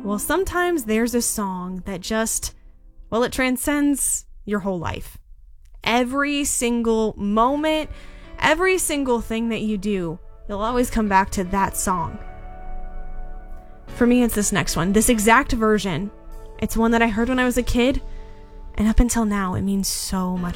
Well, sometimes there's a song that just, well, it transcends your whole life. Every single moment, every single thing that you do, you'll always come back to that song. For me, it's this next one. This exact version. It's one that I heard when I was a kid, and up until now, it means so much